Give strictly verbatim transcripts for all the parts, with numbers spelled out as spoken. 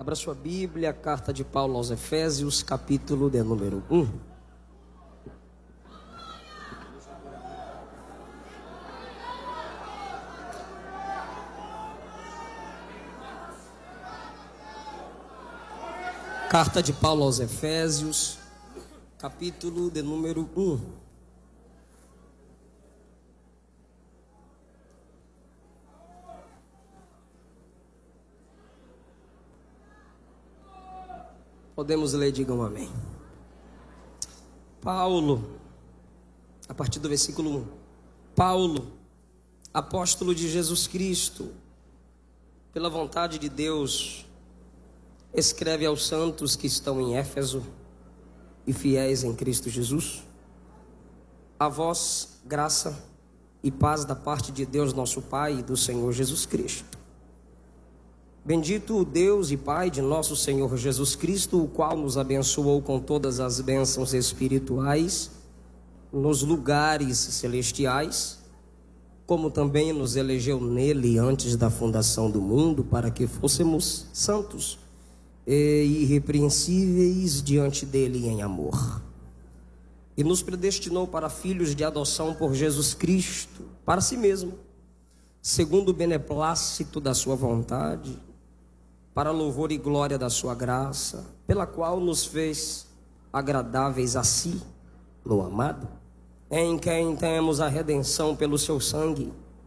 Abra sua Bíblia, carta de Paulo aos Efésios, capítulo de número um. Carta de Paulo aos Efésios, capítulo de número um. Podemos ler, digam amém. Paulo, a partir do versículo um. Paulo, apóstolo de Jesus Cristo, pela vontade de Deus, escreve aos santos que estão em Éfeso e fiéis em Cristo Jesus: a vós graça e paz da parte de Deus nosso Pai e do Senhor Jesus Cristo. Bendito o Deus e Pai de nosso Senhor Jesus Cristo, o qual nos abençoou com todas as bênçãos espirituais nos lugares celestiais, como também nos elegeu nele antes da fundação do mundo, para que fôssemos santos e irrepreensíveis diante dele em amor. E nos predestinou para filhos de adoção por Jesus Cristo, para si mesmo, segundo o beneplácito da sua vontade, para louvor e glória da sua graça, pela qual nos fez agradáveis a si, no amado, em quem temos a redenção pelo seu sangue,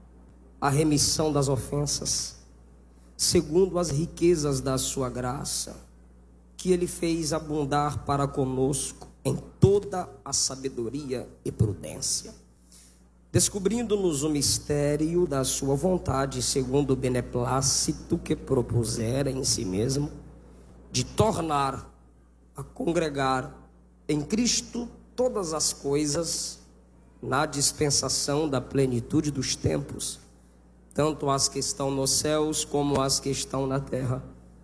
a remissão das ofensas, segundo as riquezas da sua graça, que ele fez abundar para conosco em toda a sabedoria e prudência, descobrindo-nos o mistério da sua vontade, segundo o beneplácito que propusera em si mesmo, de tornar a congregar em Cristo todas as coisas na dispensação da plenitude dos tempos, tanto as que estão nos céus como as que estão na terra.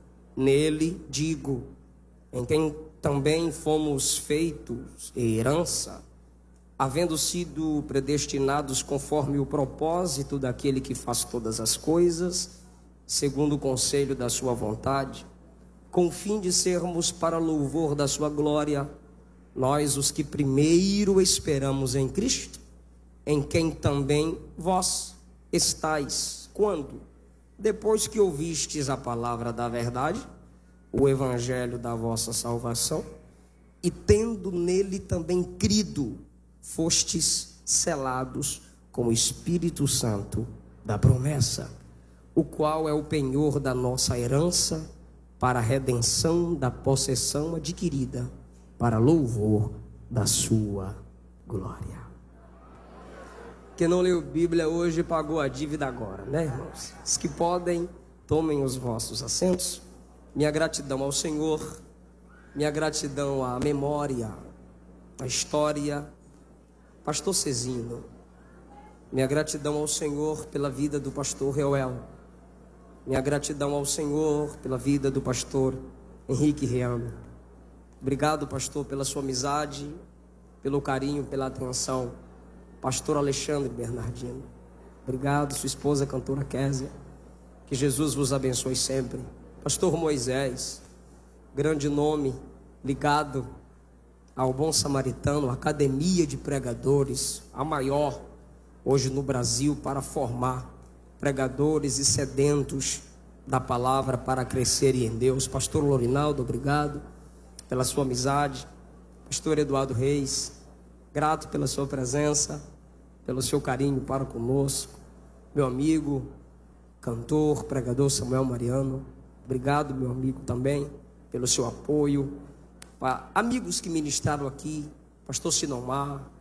Nele, digo, em quem também fomos feitos herança, havendo sido predestinados conforme o propósito daquele que faz todas as coisas, segundo o conselho da sua vontade, com o fim de sermos para louvor da sua glória, nós os que primeiro esperamos em Cristo, em quem também vós estais, quando? Depois que ouvistes a palavra da verdade, o evangelho da vossa salvação, e tendo nele também crido, fostes selados com o Espírito Santo da promessa, o qual é o penhor da nossa herança, para a redenção da possessão adquirida, para louvor da sua glória. Quem não leu Bíblia hoje pagou a dívida agora, né, irmãos? Os que podem, tomem os vossos assentos. Minha gratidão ao Senhor, minha gratidão à memória, à história, pastor Cezinho, minha gratidão ao Senhor pela vida do pastor Reuel, minha gratidão ao Senhor pela vida do pastor Henrique Reame. Obrigado, pastor, pela sua amizade, pelo carinho, pela atenção. Pastor Alexandre Bernardino, obrigado, sua esposa cantora Késia, que Jesus vos abençoe sempre. Pastor Moisés, grande nome ligado ao Bom Samaritano, academia de pregadores, a maior hoje no Brasil para formar pregadores e sedentos da palavra para crescerem em Deus. Pastor Lorinaldo, obrigado pela sua amizade. Pastor Eduardo Reis, grato pela sua presença, pelo seu carinho para conosco. Meu amigo, cantor, pregador Samuel Mariano, obrigado, meu amigo, também pelo seu apoio. Para amigos que ministraram aqui, pastor Sinomar,